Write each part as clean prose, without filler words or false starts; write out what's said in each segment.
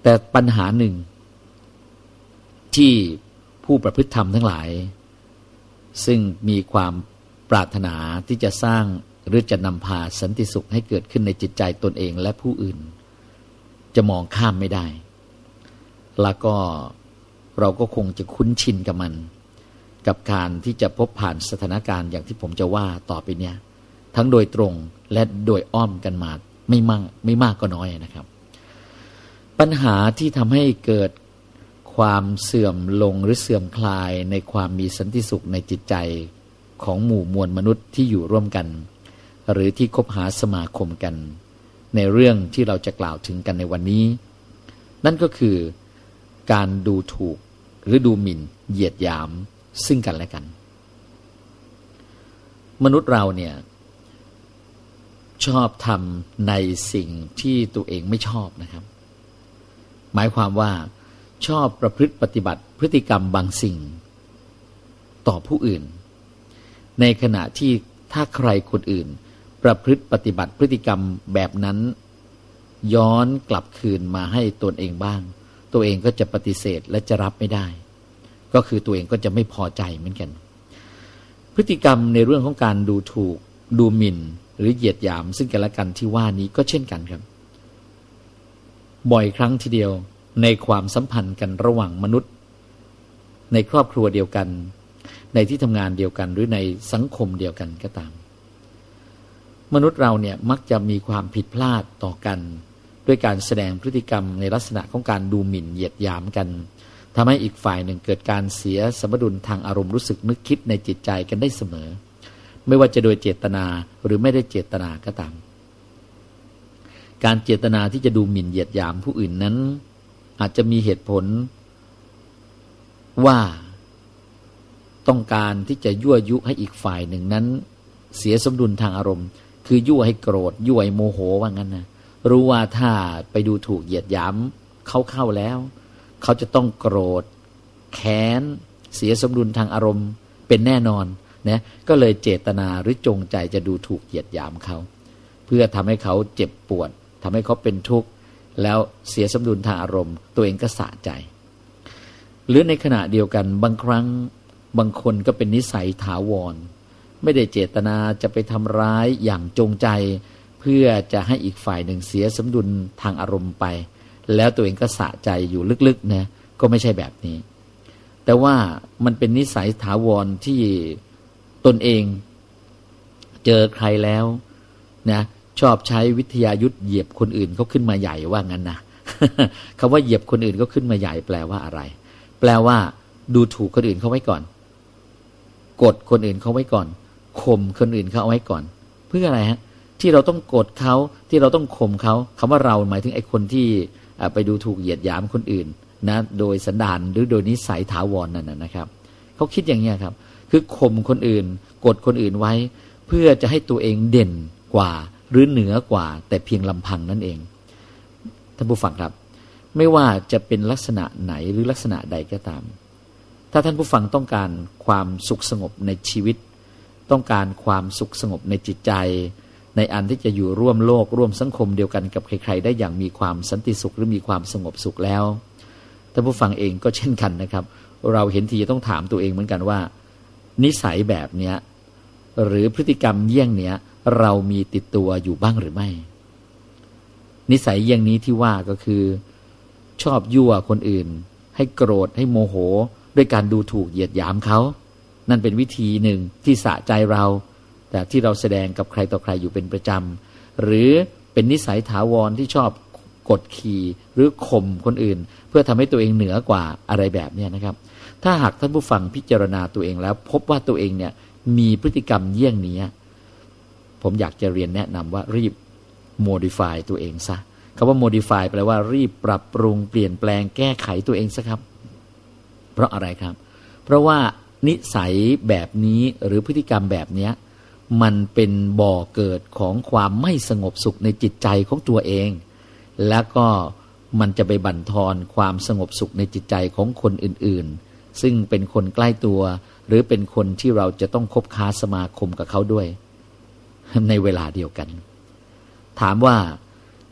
แต่ปัญหาหนึ่งที่ผู้ประพฤติธรรมทั้งหลายซึ่งมีความปรารถนาที่จะสร้างหรือจะนำพาสันติสุขให้เกิดขึ้นในจิตใจตนเองและผู้อื่นจะมองข้ามไม่ได้แล้วก็เราก็คงจะคุ้นชินกับมันกับการที่จะพบผ่านสถานการณ์อย่างที่ผมจะว่าต่อไปเนี้ยทั้งโดยตรงและโดยอ้อมกันมาไม่มากก็น้อยนะครับปัญหาที่ทำให้เกิดความเสื่อมลงหรือเสื่อมคลายในความมีสันติสุขในจิตใจของหมู่มวลมนุษย์ที่อยู่ร่วมกันหรือที่คบหาสมาคมกันในเรื่องที่เราจะกล่าวถึงกันในวันนี้นั่นก็คือการดูถูกหรือดูหมิ่นเหยียดหยามซึ่งกันและกันมนุษย์เราเนี่ยชอบทำในสิ่งที่ตัวเองไม่ชอบนะครับหมายความว่าชอบประพฤติปฏิบัติพฤติกรรมบางสิ่งต่อผู้อื่นในขณะที่ถ้าใครคนอื่นประพฤติปฏิบัติพฤติกรรมแบบนั้นย้อนกลับคืนมาให้ตนเองบ้างตัวเองก็จะปฏิเสธและจะรับไม่ได้ก็คือตัวเองก็จะไม่พอใจเหมือนกันพฤติกรรมในเรื่องของการดูถูกดูหมิ่นหรือเหยียดหยามซึ่งกันและกันที่ว่านี้ก็เช่นกันครับบ่อยครั้งทีเดียวในความสัมพันธ์กันระหว่างมนุษย์ในครอบครัวเดียวกันในที่ทำงานเดียวกันหรือในสังคมเดียวกันก็ตามมนุษย์เราเนี่ยมักจะมีความผิดพลาดต่อกันด้วยการแสดงพฤติกรรมในลักษณะของการดูหมิ่นเหยียดหยามกันทำให้อีกฝ่ายหนึ่งเกิดการเสียสมดุลทางอารมณ์รู้สึกนึกคิดในจิตใจกันได้เสมอไม่ว่าจะโดยเจตนาหรือไม่ได้เจตนาก็ตามการเจตนาที่จะดูหมิ่นเหยียดหยามผู้อื่นนั้นอาจจะมีเหตุผลว่าต้องการที่จะยั่วยุให้อีกฝ่ายหนึ่งนั้นเสียสมดุลทางอารมณ์คือยั่วให้โกรธยั่วให้โมโหว่างั้นนะรู้ว่าถ้าไปดูถูกเหยียดหยามเขาเข้าแล้วเขาจะต้องโกรธแค้นเสียสมดุลทางอารมณ์เป็นแน่นอนนะก็เลยเจตนาหรือจงใจจะดูถูกเหยียดหยามเขาเพื่อทำให้เขาเจ็บปวดทำให้เขาเป็นทุกข์แล้วเสียสมดุลทางอารมณ์ตัวเองก็สะใจหรือในขณะเดียวกันบางครั้งบางคนก็เป็นนิสัยถาวรไม่ได้เจตนาจะไปทำร้ายอย่างจงใจเพื่อจะให้อีกฝ่ายหนึ่งเสียสมดุลทางอารมณ์ไปแล้วตัวเองก็สะใจอยู่ลึกๆนะก็ไม่ใช่แบบนี้แต่ว่ามันเป็นนิสัยถาวรที่ตนเองเจอใครแล้วนะชอบใช้วิทยายุทธเหยียบคนอื่นเขาขึ้นมาใหญ่ว่างั้นนะ คำว่าเหยียบคนอื่นก็ขึ้นมาใหญ่แปลว่าอะไรแปลว่าดูถูกคนอื่นเขาไว้ก่อนกดคนอื่นเขาไว้ก่อนข่มคนอื่นเขาเอาไว้ก่อนเพื่ออะไรฮะที่เราต้องกดเขาที่เราต้องข่มเขาคำว่าเราหมายถึงไอ้คนที่ไปดูถูกเหยียดหยามคนอื่นนะโดยสันดานหรือโดยนิสัยถาวรนั่นนะครับเขาคิดอย่างนี้ครับคือข่มคนอื่นกดคนอื่นไว้เพื่อจะให้ตัวเองเด่นกว่าหรือเหนือกว่าแต่เพียงลำพังนั่นเองท่านผู้ฟังครับไม่ว่าจะเป็นลักษณะไหนหรือลักษณะใดก็ตามถ้าท่านผู้ฟังต้องการความสุขสงบในชีวิตต้องการความสุขสงบในจิตใจในอันที่จะอยู่ร่วมโลกร่วมสังคมเดียวกันกับใครๆได้อย่างมีความสันติสุขหรือมีความสงบสุขแล้วท่านผู้ฟังเองก็เช่นกันนะครับเราเห็นทีจะต้องถามตัวเองเหมือนกันว่านิสัยแบบเนี้ยหรือพฤติกรรมเยี่ยงเนี้ยเรามีติดตัวอยู่บ้างหรือไม่นิสัยเยี่ยงนี้ที่ว่าก็คือชอบยั่วคนอื่นให้โกรธให้โมโหด้วยการดูถูกเหยียดหยามเขานั่นเป็นวิธีหนึ่งที่สะใจเราแต่ที่เราแสดงกับใครต่อใครอยู่เป็นประจำหรือเป็นนิสัยถาวรที่ชอบกดขี่หรือข่มคนอื่นเพื่อทำให้ตัวเองเหนือกว่าอะไรแบบนี้นะครับถ้าหากท่านผู้ฟังพิจารณาตัวเองแล้วพบว่าตัวเองเนี่ยมีพฤติกรรมเยี่ยงนี้ผมอยากจะเรียนแนะนำว่ารีบ modify ตัวเองซะคำว่า modify แปลว่ารีบปรับปรุงเปลี่ยนแปลงแก้ไขตัวเองซะครับเพราะอะไรครับเพราะว่านิสัยแบบนี้หรือพฤติกรรมแบบนี้มันเป็นบ่อเกิดของความไม่สงบสุขในจิตใจของตัวเองแล้วก็มันจะไปบั่นทอนความสงบสุขในจิตใจของคนอื่นๆซึ่งเป็นคนใกล้ตัวหรือเป็นคนที่เราจะต้องคบค้าสมาคมกับเขาด้วยในเวลาเดียวกันถามว่า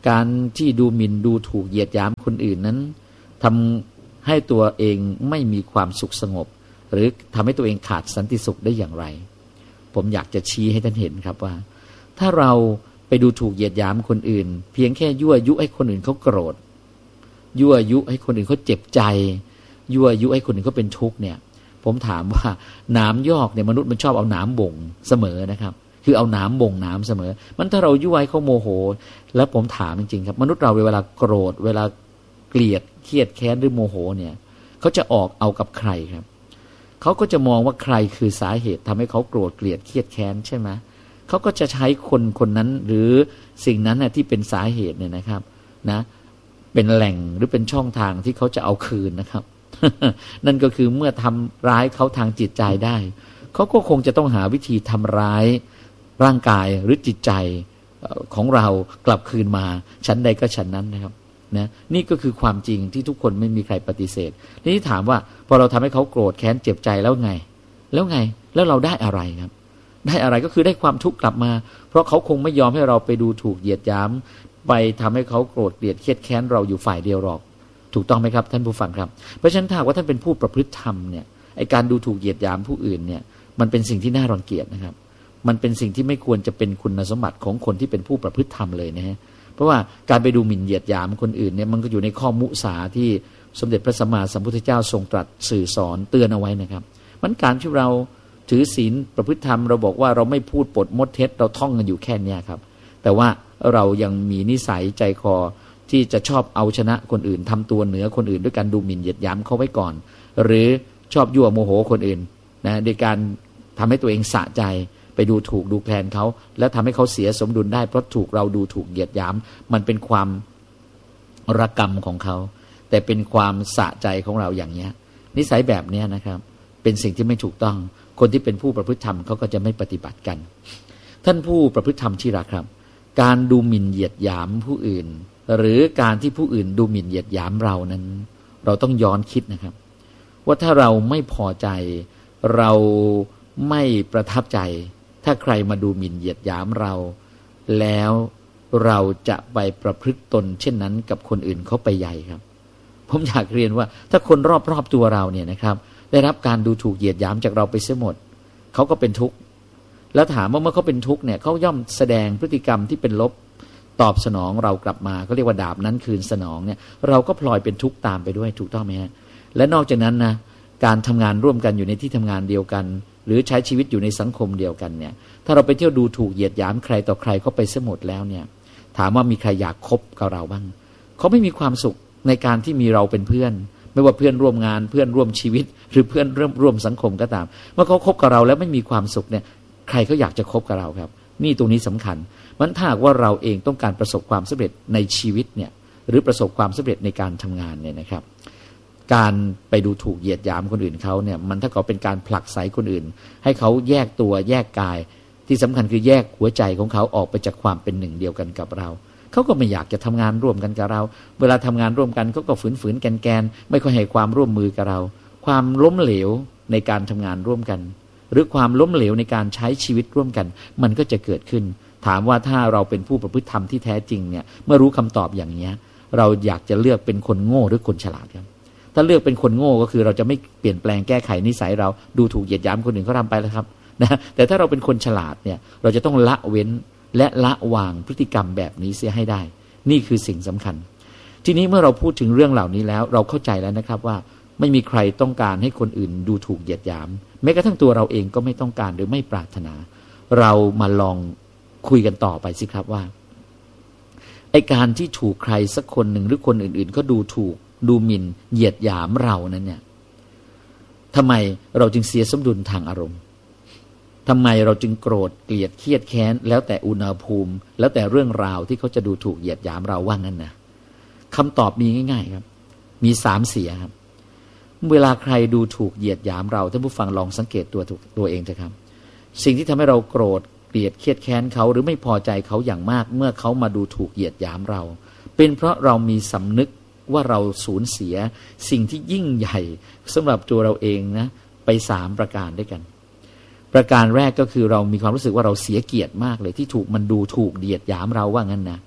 การที่ดูหมิ่นดูถูกเหยียดหยามคนอื่นนั้นทำให้ตัวเองไม่มีความสุขสงบหรือทำให้ตัวเองขาดสันติสุขได้อย่างไรผมอยากจะชี้ให้ท่านเห็นครับว่าถ้าเราไปดูถูกเหยียดหยามคนอื่นเพียงแค่ยั่วยุให้คนอื่นเขาโกรธยั่วยุให้คนอื่นเขาเจ็บใจยั่วยุให้คนอื่นเขาเป็นทุกข์เนี่ยผมถามว่าหนามยอกเนี่ยมนุษย์มันชอบเอาหนามบ่งเสมอนะครับคือเอาหนามบ่งหนามเสมอมันถ้าเรายั่วให้เขาโมโหแล้วผมถามจริงๆครับมนุษย์เราเวลาโกรธเวลาเกลียดเครียดแค้นหรือโมโหเนี่ยเขาจะออกเอากับใครครับเขาก็จะมองว่าใครคือสาเหตุทำให้เขาโกรธเกลียดเครียดแค้นใช่ไหมเขาก็จะใช้คนคนนั้นหรือสิ่งนั้นนะที่เป็นสาเหตุเนี่ยนะครับนะเป็นแหล่งหรือเป็นช่องทางที่เขาจะเอาคืนนะครับ นั่นก็คือเมื่อทำร้ายเขาทางจิตใจได้เขาก็คงจะต้องหาวิธีทำร้ายร่างกายหรือจิตใจของเรากลับคืนมาชั้นใดก็ชั้นนั้นนะครับนะนี่ก็คือความจริงที่ทุกคนไม่มีใครปฏิเสธทีนี้ถามว่าพอเราทำให้เขาโกรธแค้นเจ็บใจแล้วไงแล้วเราได้อะไรครับได้อะไรก็คือได้ความทุกข์กลับมาเพราะเขาคงไม่ยอมให้เราไปดูถูกเหยียดหยามไปทำให้เขาโกรธเกลียดเครียดแค้นเราอยู่ฝ่ายเดียวหรอกถูกต้องไหมครับท่านผู้ฟังครับเพราะฉะนั้นถ้าว่าท่านเป็นผู้ประพฤติธรรมเนี่ยไอการดูถูกเหยียดหยามผู้อื่นเนี่ยมันเป็นสิ่งที่น่ารังเกียจนะครับมันเป็นสิ่งที่ไม่ควรจะเป็นคุณสมบัติของคนที่เป็นผู้ประพฤติธรรมเลยนะฮะเพราะว่าการไปดูหมิ่นเหยียดหยามคนอื่นเนี่ยมันก็อยู่ในข้อมุสาที่สมเด็จพระสัมมาสัมพุทธเจ้าทรงตรัสสื่อสอนเตือนเอาไว้นะครับมันการที่เราถือศีลประพฤติธรรมเราบอกว่าเราไม่พูดปดมดเท็จเราท่องกันอยู่แค่นี้ครับแต่ว่าเรายังมีนิสัยใจคอที่จะชอบเอาชนะคนอื่นทำตัวเหนือคนอื่นด้วยการดูหมิ่นเหยียดหยามเขาไว้ก่อนหรือชอบยั่วโมโหคนอื่นนะโดยการทำให้ตัวเองสะใจไปดูถูกดูแคลนเขาแล้วทำให้เขาเสียสมดุลได้เพราะถูกเราดูถูกเหยียดหยามมันเป็นความระกรรมของเขาแต่เป็นความสะใจของเราอย่างนี้นิสัยแบบนี้นะครับเป็นสิ่งที่ไม่ถูกต้องคนที่เป็นผู้ประพฤติธรรมเขาก็จะไม่ปฏิบัติกันท่านผู้ประพฤติธรรมที่รักครับการดูหมิ่นเหยียดหยามผู้อื่นหรือการที่ผู้อื่นดูหมิ่นเหยียดหยามเรานั้นเราต้องย้อนคิดนะครับว่าถ้าเราไม่พอใจเราไม่ประทับใจถ้าใครมาดูหมิ่นเหยียดหยามเราแล้วเราจะไปประพฤติตนเช่นนั้นกับคนอื่นเขาไปใหญ่ครับผมอยากเรียนว่าถ้าคนรอบๆตัวเราเนี่ยนะครับได้รับการดูถูกเหยียดหยามจากเราไปเสียหมดเขาก็เป็นทุกข์แล้วถามว่าเมื่อเขาเป็นทุกข์เนี่ยเขาย่อมแสดงพฤติกรรมที่เป็นลบตอบสนองเรากลับมาเขาเรียกว่าดาบนั้นคืนสนองเนี่ยเราก็พลอยเป็นทุกข์ตามไปด้วยถูกต้องไหมฮะและนอกจากนั้นนะการทำงานร่วมกันอยู่ในที่ทำงานเดียวกันหรือใช้ชีวิตอยู่ในสังคมเดียวกันเนี่ยถ้าเราไปเที่ยวดูถูกเหยียดหยามใครต่อใครเขาไปเสียหมดแล้วเนี่ยถามว่ามีใครอยากคบกับเราบ้างเขาไม่มีความสุขในการที่มีเราเป็นเพื่อนไม่ว่าเพื่อนร่วมงานเพื่อนร่วมชีวิตหรือเพื่อนร่วมสังคมก็ตามเมื่อเขาคบกับเราแล้วไม่มีความสุขเนี่ยใครเขาอยากจะคบกับเราครับนี่ตรงนี้สำคัญมันถ้าว่าเราเองต้องการประสบความสำเร็จในชีวิตเนี่ยหรือประสบความสำเร็จในการทำงานเนี่ยนะครับการไปดูถูกเหยียดหยามคนอื่นเขาเนี่ยมันถ้าเขาเป็นการผลักไสคนอื่นให้เขาแยกตัวแยกกายที่สำคัญคือแยกหัวใจของเขาออกไปจากความเป็นหนึ่งเดียวกันกับเราเขาก็ไม่อยากจะทำงานร่วมกันกับเราเวลาทำงานร่วมกันเขาก็ฝืนแกนไม่ค่อยให้ความร่วมมือกับเราความล้มเหลวในการทำงานร่วมกันหรือความล้มเหลวในการใช้ชีวิตร่วมกันมันก็จะเกิดขึ้นถามว่าถ้าเราเป็นผู้ประพฤติธรรมที่แท้จริงเนี่ยเมื่อรู้คำตอบอย่างนี้เราอยากจะเลือกเป็นคนโง่หรือคนฉลาดครับถ้าเลือกเป็นคนโง่ก็คือเราจะไม่เปลี่ยนแปลงแก้ไขนิสัยเราดูถูกเหยียดหยามคนอื่นเขาทำไปแล้วครับนะแต่ถ้าเราเป็นคนฉลาดเนี่ยเราจะต้องละเว้นและละวางพฤติกรรมแบบนี้เสียให้ได้นี่คือสิ่งสำคัญทีนี้เมื่อเราพูดถึงเรื่องเหล่านี้แล้วเราเข้าใจแล้วนะครับว่าไม่มีใครต้องการให้คนอื่นดูถูกเหยียดหยามแม้กระทั่งตัวเราเองก็ไม่ต้องการหรือไม่ปรารถนาเรามาลองคุยกันต่อไปสิครับว่าไอ้การที่ถูกใครสักคนหนึ่งหรือคนอื่นๆก็ดูถูกดูหมิ่นเหยียดหยามเรานั้นเนี่ยทำไมเราจึงเสียสมดุลทางอารมณ์ทำไมเราจึงโกรธเกลียดเครียดแค้นแล้วแต่อุณหภูมิแล้วแต่เรื่องราวที่เขาจะดูถูกเหยียดหยามเราว่างั้นนะคำตอบมีง่ายๆครับมี3เสียครับเวลาใครดูถูกเหยียดหยามเราท่านผู้ฟังลองสังเกตตัวเองเถอะครับสิ่งที่ทำให้เราโกรธเกลียดเครียดแค้นเขาหรือไม่พอใจเขาอย่างมากเมื่อเขามาดูถูกเหยียดหยามเราเป็นเพราะเรามีสำนึกว่าเราสูญเสียสิ่งที่ยิ่งใหญ่สำหรับตัวเราเองนะไป3ประการด้วยกันประการแรกก็คือเรามีความรู้สึกว่าเราเสียเกียรติมากเลยที่ถูกมันดูถูกเหยียดหยามเราว่างั้นนะ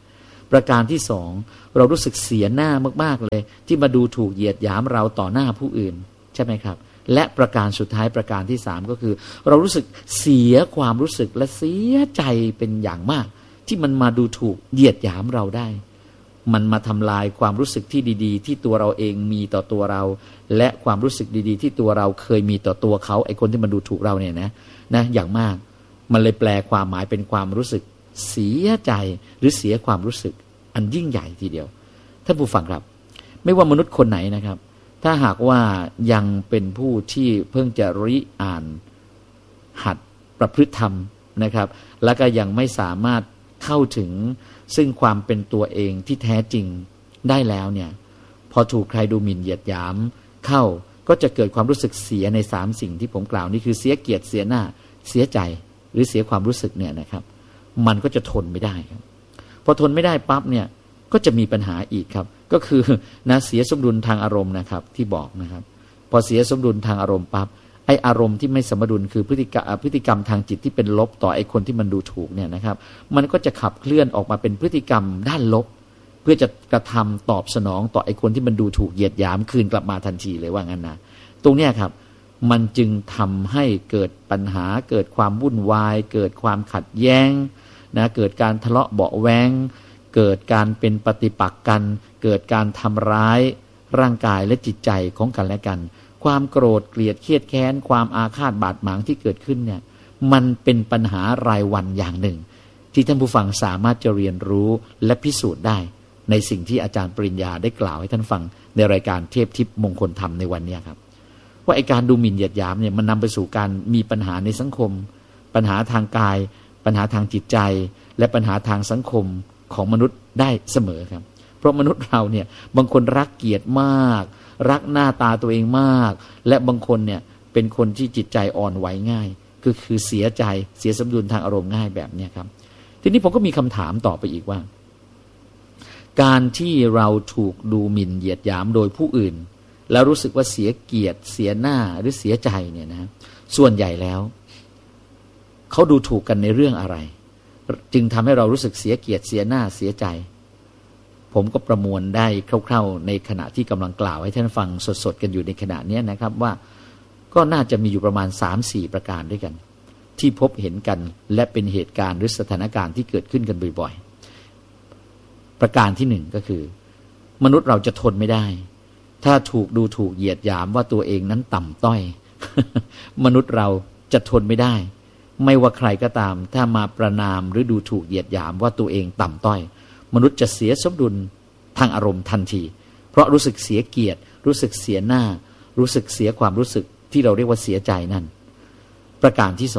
ประการที่สองเรารู้สึกเสียหน้ามากๆเลยที่มาดูถูกเหยียดหยามเราต่อหน้าผู้อื่นใช่ไหมครับและประการสุดท้ายประการที่สามก็คือเรารู้สึกเสียความรู้สึกและเสียใจเป็นอย่างมากที่มันมาดูถูกเหยียดหยามเราได้มันมาทำลายความรู้สึกที่ดีๆที่ตัวเราเองมีต่อตัวเราและความรู้สึกดีๆที่ตัวเราเคยมีต่อตัวเขาไอ้คนที่มาดูถูกเราเนี่ยนะอย่างมากมันเลยแปลความหมายเป็นความรู้สึกเสียใจหรือเสียความรู้สึกอันยิ่งใหญ่ทีเดียวท่านผู้ฟังครับไม่ว่ามนุษย์คนไหนนะครับถ้าหากว่ายังเป็นผู้ที่เพิ่งจะริอ่านหัดประพฤติธรรมนะครับแล้วก็ยังไม่สามารถเข้าถึงซึ่งความเป็นตัวเองที่แท้จริงได้แล้วเนี่ยพอถูกใครดูหมิ่นเหยียดหยามเข้าก็จะเกิดความรู้สึกเสียใน3สิ่งที่ผมกล่าวนี่คือเสียเกียรติเสียหน้าเสียใจหรือเสียความรู้สึกเนี่ยนะครับมันก็จะทนไม่ได้ครับพอทนไม่ได้ปั๊บเนี่ยก็จะมีปัญหาอีกครับก็คือเสียสมดุลทางอารมณ์นะครับที่บอกนะครับพอเสียสมดุลทางอารมณ์ปั๊บไออารมณ์ที่ไม่สมดุลคือพฤติกรรมทางจิตที่เป็นลบต่อไอคนที่มันดูถูกเนี่ยนะครับมันก็จะขับเคลื่อนออกมาเป็นพฤติกรรมด้านลบเพื่อจะกระทำตอบสนองต่อไอคนที่มันดูถูกเหยียดหยามคืนกลับมาทันทีเลยว่างั้นนะตรงเนี้ยครับมันจึงทำให้เกิดปัญหาเกิดความวุ่นวายเกิดความขัดแย้งเกิดการทะเลาะเบาะแว้งเกิดการเป็นปฏิปักษ์กันเกิดการทำร้ายร่างกายและจิตใจของกันและกันความโกรธเกลียดเครียดแค้นความอาฆาตบาดหมางที่เกิดขึ้นเนี่ยมันเป็นปัญหารายวันอย่างหนึ่งที่ท่านผู้ฟังสามารถจะเรียนรู้และพิสูจน์ได้ในสิ่งที่อาจารย์ปริญญาได้กล่าวให้ท่านฟังในรายการเทพทิพย์มงคลธรรมในวันนี้ครับว่าไอ้การดูหมิ่นเหยียดหยามเนี่ยมันนำไปสู่การมีปัญหาในสังคมปัญหาทางกายปัญหาทางจิตใจและปัญหาทางสังคมของมนุษย์ได้เสมอครับเพราะมนุษย์เราเนี่ยบางคนรักเกียรติมากรักหน้าตาตัวเองมากและบางคนเนี่ยเป็นคนที่จิตใจอ่อนไหวง่ายคือเสียใจเสียสมดุลทางอารมณ์ง่ายแบบนี้ครับทีนี้ผมก็มีคำถามต่อไปอีกว่าการที่เราถูกดูหมิ่นเหยียดหยามโดยผู้อื่นแล้วรู้สึกว่าเสียเกียรติเสียหน้าหรือเสียใจเนี่ยนะส่วนใหญ่แล้วเขาดูถูกกันในเรื่องอะไรจึงทำให้เรารู้สึกเสียเกียรติเสียหน้าเสียใจผมก็ประมวลได้คร่าวๆในขณะที่กำลังกล่าวให้ท่านฟังสดๆกันอยู่ในขณะนี้นะครับว่าก็น่าจะมีอยู่ประมาณ 3-4 ประการด้วยกันที่พบเห็นกันและเป็นเหตุการณ์หรือสถานการณ์ที่เกิดขึ้นกันบ่อยๆประการที่ 1ก็คือมนุษย์เราจะทนไม่ได้ถ้าถูกดูถูกเหยียดหยามว่าตัวเองนั้นต่ำต้อย มนุษย์เราจะทนไม่ได้ไม่ว่าใครก็ตามถ้ามาประณามหรือดูถูกเหยียดหยามว่าตัวเองต่ำต้อยมนุษย์จะเสียสมดุลทางอารมณ์ทันทีเพราะรู้สึกเสียเกียรติรู้สึกเสียหน้ารู้สึกเสียความรู้สึกที่เราเรียกว่าเสียใจนั่นประการที่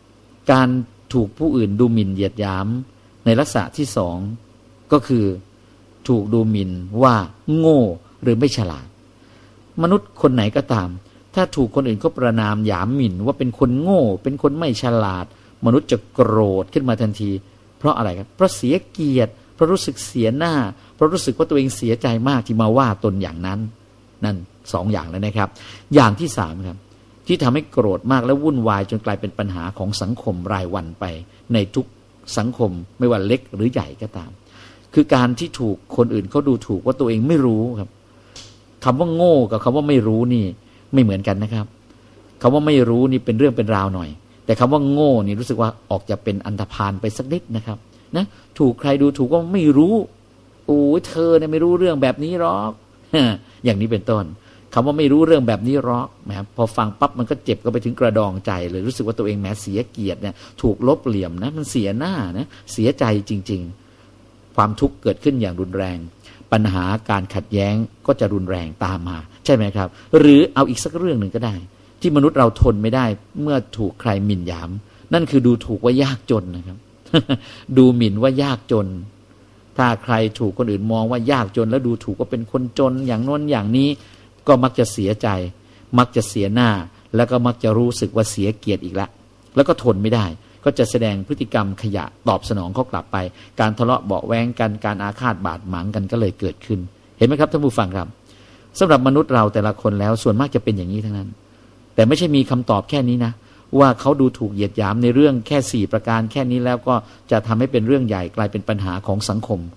2การถูกผู้อื่นดูหมิ่นเหยียดหยามในลักษณะที่ 2ก็คือถูกดูหมิ่นว่าโง่หรือไม่ฉลาดมนุษย์คนไหนก็ตามถ้าถูกคนอื่นเขาประณามหยามหมิ่นว่าเป็นคนโง่เป็นคนไม่ฉลาดมนุษย์จะโกรธขึ้นมาทันทีเพราะอะไรครับเพราะเสียเกียรติเพราะรู้สึกเสียหน้าเพราะรู้สึกว่าตัวเองเสียใจมากที่มาว่าตนอย่างนั้นนั่น2อย่างแล้วนะครับอย่างที่3ครับที่ทำให้โกรธมากและวุ่นวายจนกลายเป็นปัญหาของสังคมรายวันไปในทุกสังคมไม่ว่าเล็กหรือใหญ่ก็ตามคือการที่ถูกคนอื่นเขาดูถูกว่าตัวเองไม่รู้ครับคำว่าโง่กับคำว่าไม่รู้นี่ไม่เหมือนกันนะครับคำว่าไม่รู้นี่เป็นเรื่องเป็นราวหน่อยแต่คำว่าโง่นี่รู้สึกว่าออกจะเป็นอันธพาลไปสักนิดนะครับถูกใครดูถูกว่าไม่รู้โอ้ยเธอเนี่ยไม่รู้เรื่องแบบนี้หรอก อย่างนี้เป็นต้นคำว่าไม่รู้เรื่องแบบนี้หรอกแหมพอฟังปั๊บมันก็เจ็บก็ไปถึงกระดองใจเลยรู้สึกว่าตัวเองแหมเสียเกียรติเนี่ยถูกลบเหลี่ยมนะมันเสียหน้านะเสียใจจริงๆความทุกข์เกิดขึ้นอย่างรุนแรงปัญหาการขัดแย้งก็จะรุนแรงตามมาใช่ไหมครับหรือเอาอีกสักเรื่องหนึ่งก็ได้ที่มนุษย์เราทนไม่ได้เมื่อถูกใครหมิ่นหยามนั่นคือดูถูกว่ายากจนนะครับ ดูหมิ่นว่ายากจนถ้าใครถูกคนอื่นมองว่ายากจนแล้วดูถูกว่าเป็นคนจนอย่างโน้นอย่างนี้ก็มักจะเสียใจมักจะเสียหน้าแล้วก็มักจะรู้สึกว่าเสียเกียรติอีกแล้วก็ทนไม่ได้ก็จะแสดงพฤติกรรมขยะตอบสนองเขากลับไปการทะเลาะเบาะแว้งกันการอาฆาตบาดหมางกันก็เลยเกิดขึ้นเห็นไหมครับท่านผู้ฟังครับสำหรับมนุษย์เราแต่ละคนแล้วส่วนมากจะเป็นอย่างนี้ทั้งนั้นแต่ไม่ใช่มีคำตอบแค่นี้นะว่าเขาดูถูกเหยียดหยามในเรื่องแค่4ประการแค่นี้แล้วก็จะทำให้เป็นเรื่องใหญ่กลายเป็นปัญหาของสังคม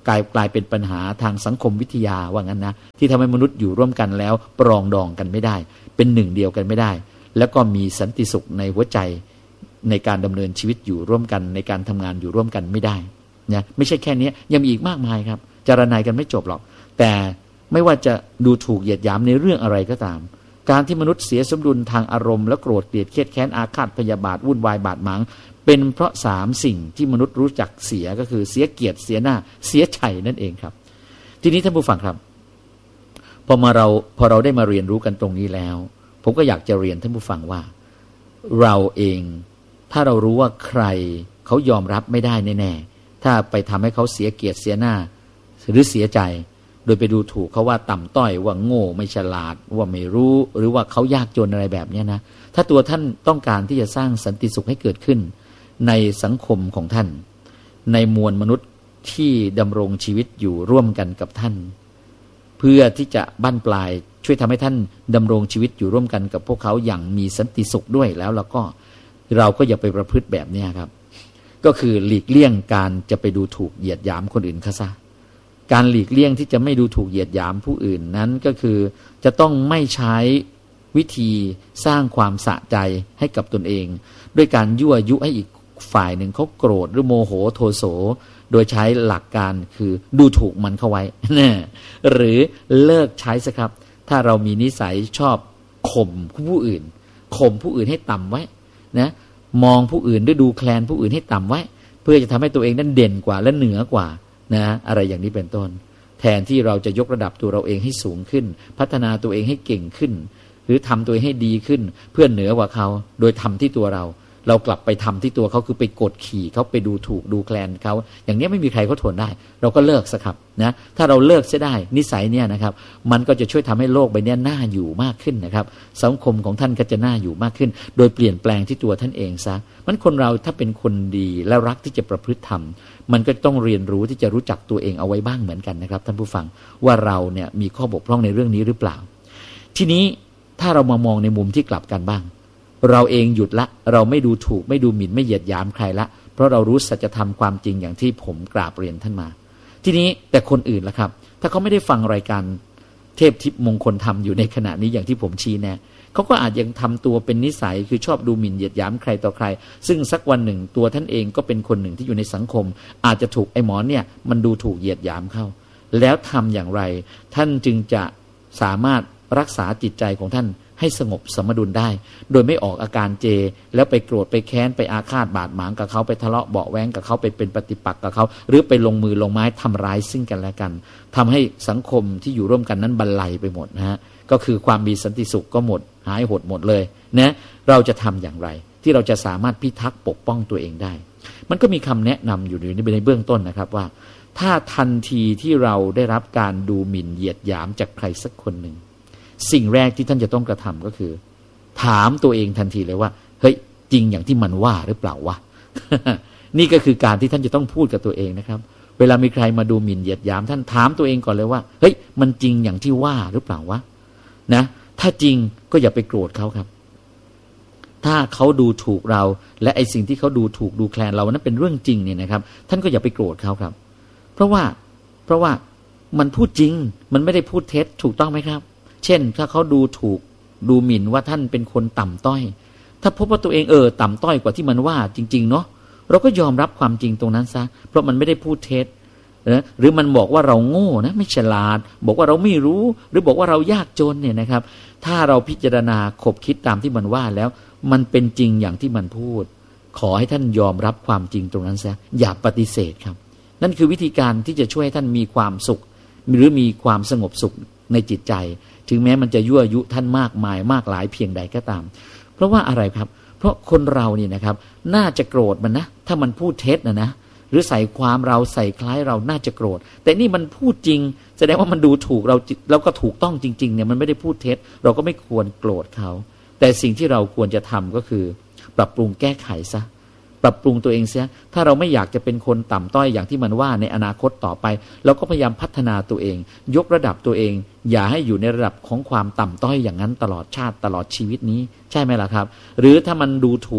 กลายเป็นปัญหาทางสังคมวิทยาว่างั้นนะที่ทำให้มนุษย์อยู่ร่วมกันแล้วปรองดองกันไม่ได้เป็นหนึ่งเดียวกันไม่ได้แล้วก็มีสันติสุขในหัวใจในการดำเนินชีวิตอยู่ร่วมกันในการทำงานอยู่ร่วมกันไม่ได้นะไม่ใช่แค่นี้ยังมีอีกมากมายครับจารณากันไม่จบหรอกแต่ไม่ว่าจะดูถูกเหยียดหยามในเรื่องอะไรก็ตามการที่มนุษย์เสียสมดุลทางอารมณ์และโกรธเกลียดเครียดแค้นอาฆาตพยาบาทวุ่นวายบาดหมางเป็นเพราะ3สิ่งที่มนุษย์รู้จักเสียก็คือเสียเกียรติเสียหน้าเสียใจนั่นเองครับทีนี้ท่านผู้ฟังครับพอเราได้มาเรียนรู้กันตรงนี้แล้วผมก็อยากจะเรียนท่านผู้ฟังว่าเราเองถ้าเรารู้ว่าใครเขายอมรับไม่ได้แน่ๆถ้าไปทำให้เขาเสียเกียรติเสียหน้าหรือเสียใจโดยไปดูถูกเขาว่าต่ำต้อยว่าโง่ไม่ฉลาดว่าไม่รู้หรือว่าเขายากจนอะไรแบบนี้นะถ้าตัวท่านต้องการที่จะสร้างสันติสุขให้เกิดขึ้นในสังคมของท่านในมวลมนุษย์ที่ดำรงชีวิตอยู่ร่วมกันกับท่านเพื่อที่จะบั้นปลายช่วยทำให้ท่านดำรงชีวิตอยู่ร่วมกันกับพวกเขาอย่างมีสันติสุขด้วยแล้วก็เราก็อย่าไปประพฤติแบบนี้ครับก็คือหลีกเลี่ยงการจะไปดูถูกเหยียดหยามคนอื่นเขาซะการหลีกเลี่ยงที่จะไม่ดูถูกเหยียดหยามผู้อื่นนั้นก็คือจะต้องไม่ใช้วิธีสร้างความสะใจให้กับตนเองด้วยการยั่วยุให้อีกฝ่ายหนึ่งเขาโกรธหรือโมโหโทโสโดยใช้หลักการคือดูถูกมันเข้าไว้หรือเลิกใช้ซะครับถ้าเรามีนิสัยชอบข่มผู้อื่นให้ต่ำไว้นะมองผู้อื่นด้วยดูแคลนผู้อื่นให้ต่ำไว้เพื่อจะทำให้ตัวเองนั้นเด่นกว่าและเหนือกว่านะอะไรอย่างนี้เป็นต้นแทนที่เราจะยกระดับตัวเราเองให้สูงขึ้นพัฒนาตัวเองให้เก่งขึ้นหรือทำตัวเองให้ดีขึ้นเพื่อเหนือกว่าเขาโดยทำที่ตัวเรากลับไปทำที่ตัวเขาคือไปกดขี่เขาไปดูถูกดูแคลนเขาอย่างนี้ไม่มีใครเขาทนได้เราก็เลิกซะครับนะถ้าเราเลิกเสียได้นิสัยเนี่ยนะครับมันก็จะช่วยทำให้โลกใบนี้น่าอยู่มากขึ้นนะครับสังคมของท่านก็จะน่าอยู่มากขึ้นโดยเปลี่ยนแปลงที่ตัวท่านเองซะมันคนเราถ้าเป็นคนดีและรักที่จะประพฤติธรรมมันก็ต้องเรียนรู้ที่จะรู้จักตัวเองเอาไว้บ้างเหมือนกันนะครับท่านผู้ฟังว่าเราเนี่ยมีข้อบกพร่องในเรื่องนี้หรือเปล่าทีนี้ถ้าเรามามองในมุมที่กลับกันบ้างเราเองหยุดละเราไม่ดูถูกไม่ดูหมิ่นไม่เหยียดหยามใครละเพราะเรารู้สัจธรรมความจริงอย่างที่ผมกราบเรียนท่านมาทีนี้แต่คนอื่นล่ะครับถ้าเขาไม่ได้ฟังรายการเทพทิพย์มงคลธรรมอยู่ในขณะนี้อย่างที่ผมชี้แนะเขาก็อาจยังทำตัวเป็นนิสัยคือชอบดูหมิ่นเหยียดหยามใครต่อใครซึ่งสักวันหนึ่งตัวท่านเองก็เป็นคนหนึ่งที่อยู่ในสังคมอาจจะถูกไอ้หมอเนี่ยมันดูถูกเหยียดหยามเข้าแล้วทำอย่างไรท่านจึงจะสามารถรักษาจิตใจของท่านให้สงบสมดุลได้โดยไม่ออกอาการเจแล้วไปโกรธไปแค้นไปอาฆาตบาดหมางกับเขาไปทะเลาะเบาะแว้งกับเขาไปเป็นปฏิปักษ์กับเขาหรือไปลงมือลงไม้ทำร้ายซึ่งกันและกันทำให้สังคมที่อยู่ร่วมกันนั้นบรรลัยไปหมดนะฮะก็คือความมีสันติสุขก็หมดหายหดหมดเลยนะเราจะทำอย่างไรที่เราจะสามารถพิทักษ์ปกป้องตัวเองได้มันก็มีคำแนะนำอยู่ในเบื้องต้นนะครับว่าถ้าทันทีที่เราได้รับการดูหมิ่นเหยียดหยามจากใครสักคนหนึ่งสิ่งแรกที่ท่านจะต้องกระทำก็คือถามตัวเองทันทีเลยว่าเฮ้ยจริงอย่างที่มันว่าหรือเปล่าวะ นี่ก็คือการที่ท่านจะต้องพูดกับตัวเองนะครับเวลามีใครมาดูหมิ่นเหยียดหยามท่านถามตัวเองก่อนเลยว่าเฮ้ยมันจริงอย่างที่ว่าหรือเปล่าวะนะถ้าจริงก็อย่าไปโกรธเขาครับถ้าเขาดูถูกเราและไอ้สิ่งที่เขาดูถูกดูแคลนเรานั้นเป็นเรื่องจริงเนี่ยนะครับท่านก็อย่าไปโกรธเขาครับเพราะว่ามันพูดจริงมันไม่ได้พูดเท็จถูกต้องไหมครับเช่นถ้าเขาดูถูกดูหมิ่นว่าท่านเป็นคนต่ำต้อยถ้าพบว่าตัวเองต่ำต้อยกว่าที่มันว่าจริงๆเนาะเราก็ยอมรับความจริงตรงนั้นซะเพราะมันไม่ได้พูดเท็จนะหรือมันบอกว่าเราโง่นะไม่ฉลาดบอกว่าเราไม่รู้หรือบอกว่าเรายากจนเนี่ยนะครับถ้าเราพิจารณาคบคิดตามที่มันว่าแล้วมันเป็นจริงอย่างที่มันพูดขอให้ท่านยอมรับความจริงตรงนั้นซะอย่าปฏิเสธครับนั่นคือวิธีการที่จะช่วยให้ท่านมีความสุขหรือมีความสงบสุขในจิตใจถึงแม้มันจะยั่วยุท่านมากมายมากหลายเพียงใดก็ตามเพราะว่าอะไรครับเพราะคนเราเนี่ยนะครับน่าจะโกรธมันนะถ้ามันพูดเท็จนะหรือใส่ความเราใส่คล้ายเราน่าจะโกรธแต่นี่มันพูดจริงแสดงว่ามันดูถูกเราแล้วก็ถูกต้องจริงๆเนี่ยมันไม่ได้พูดเท็จเราก็ไม่ควรโกรธเขาแต่สิ่งที่เราควรจะทำก็คือปรับปรุงแก้ไขซะปรับปรุงตัวเองเสียถ้าเราไม่อยากจะเป็นคนต่ำต้อยอย่างที่มันว่าในอนาคตต่อไปเราก็พยายามพัฒนาตัวเองยกระดับตัวเองอย่าให้อยู่ในระดับของความต่ำต้อยอย่างนั้นตลอดชาติตลอดชีวิตนี้ใช่ไหมล่ะครับหรือถ้ามันดูถูก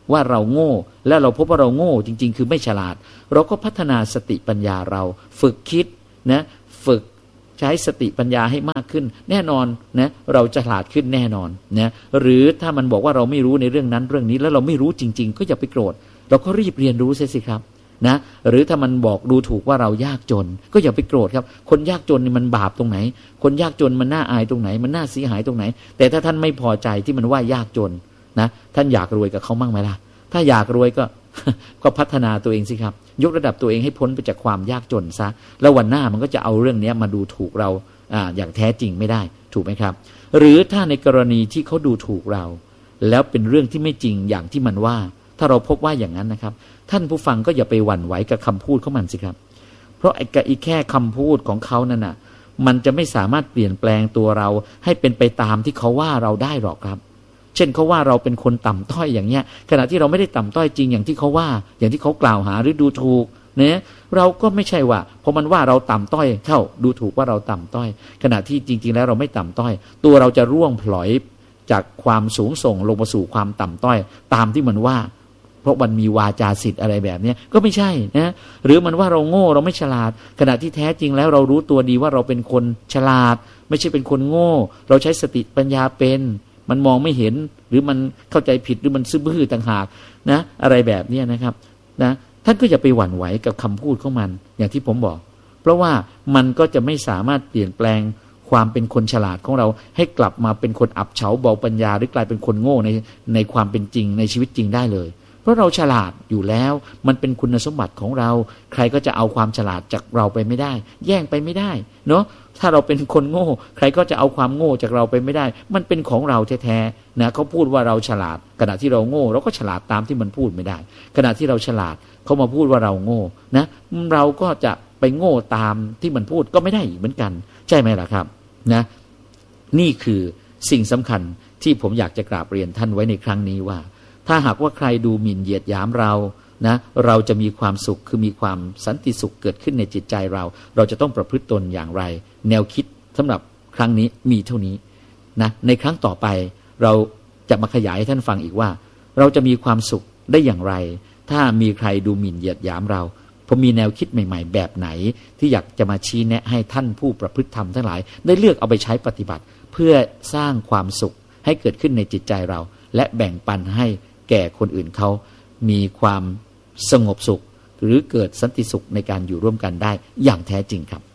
ว่าเราโง่แล้วเราพบว่าเราโง่จริงๆคือไม่ฉลาดเราก็พัฒนาสติปัญญาเราฝึกคิดนะฝึกใช้สติปัญญาให้มากขึ้นแน่นอนนะเราจะฉลาดขึ้นแน่นอนนะหรือถ้ามันบอกว่าเราไม่รู้ในเรื่องนั้นเรื่องนี้แล้วเราไม่รู้จริงๆก็อย่าไปโกรธเราก็รีบเรียนรู้เสียสิครับนะหรือถ้ามันบอกดูถูกว่าเรายากจนก็อย่าไปโกรธครับคนยากจนนี่มันบาปตรงไหนคนยากจนมันน่าอายตรงไหนมันน่าเสียหายตรงไหนแต่ถ้าท่านไม่พอใจที่มันว่ายากจนนะท่านอยากรวยกับเขามั่งไหมล่ะถ้าอยากรวยก็พัฒนาตัวเองสิครับยกระดับตัวเองให้พ้นไปจากความยากจนซะแล้ววันหน้ามันก็จะเอาเรื่องนี้มาดูถูกเราอย่างแท้จริงไม่ได้ถูกไหมครับหรือถ้าในกรณีที่เขาดูถูกเราแล้วเป็นเรื่องที่ไม่จริงอย่างที่มันว่าถ้าเราพบว่าอย่างนั้นนะครับท่านผู้ฟังก็อย่าไปหวั่นไหวกับคำพูดของมันสิครับเพราะไอ้แค่คำพูดของเขานั่นน่ะมันจะไม่สามารถเปลี่ยนแปลงตัวเราให้เป็นไปตามที่เขาว่าเราได้หรอกครับเช่นเขาว่าเราเป็นคนต่ำต้อยอย่างเงี้ยขณะที่เราไม่ได้ต่ำต้อยจริงอย่างที่เขาว่าอย่างที่เขากล่าวหาหรือดูถูกเนี่ยเราก็ไม่ใช่ว่าพอมันว่าเราต่ำต้อยเข้าดูถูกว่าเราต่ำต้อยขณะที่จริงๆแล้วเราไม่ต่ำต้อยตัวเราจะร่วงพลอยจากความสูงส่งลงมาสู่ความต่ำต้อยตามที่มันว่าเพราะมันมีวาจาสิทธิ์อะไรแบบนี้ก็ไม่ใช่นะหรือมันว่าเราโง่เราไม่ฉลาดขณะที่แท้จริงแล้วเรารู้ตัวดีว่าเราเป็นคนฉลาดไม่ใช่เป็นคนโง่เราใช้สติปัญญาเป็นมันมองไม่เห็นหรือมันเข้าใจผิดหรือมันซื่อบื้อต่างหากนะอะไรแบบนี้นะครับนะท่านก็อย่าไปหวั่นไหวกับคำพูดของมันอย่างที่ผมบอกเพราะว่ามันก็จะไม่สามารถเปลี่ยนแปลงความเป็นคนฉลาดของเราให้กลับมาเป็นคนอับเฉาเบาปัญญาหรือกลายเป็นคนโง่ในความเป็นจริงในชีวิตจริงได้เลยเพราะเราฉลาดอยู่แล้วมันเป็นคุณสมบัติของเราใครก็จะเอาความฉลาดจากเราไปไม่ได้แย่งไปไม่ได้เนาะถ้าเราเป็นคนโง่ใครก็จะเอาความโง่จากเราไปไม่ได้มันเป็นของเราแท้ๆนะเขาพูดว่าเราฉลาดขณะที่เราโง่เราก็ฉลาดตามที่มันพูดไม่ได้ขณะที่เราฉลาดเขามาพูดว่าเราโง่นะเราก็จะไปโง่ตามที่มันพูดก็ไม่ได้อีกเหมือนกันใช่ไหมล่ะครับนะนี่คือสิ่งสำคัญที่ผมอยากจะกราบเรียนท่านไว้ในครั้งนี้ว่าถ้าหากว่าใครดูหมิ่นเหยียดหยามเรานะเราจะมีความสุขคือมีความสันติสุขเกิดขึ้นในจิตใจเราจะต้องประพฤติตนอย่างไรแนวคิดสำหรับครั้งนี้มีเท่านี้นะในครั้งต่อไปเราจะมาขยายให้ท่านฟังอีกว่าเราจะมีความสุขได้อย่างไรถ้ามีใครดูหมิ่นเหยียดหยามเราผมมีแนวคิดใหม่ๆแบบไหนที่อยากจะมาชี้แนะให้ท่านผู้ประพฤติธรรมทั้งหลายได้เลือกเอาไปใช้ปฏิบัติเพื่อสร้างความสุขให้เกิดขึ้นในจิตใจเราและแบ่งปันให้แก่คนอื่นเขามีความสงบสุขหรือเกิดสันติสุขในการอยู่ร่วมกันได้อย่างแท้จริงครับ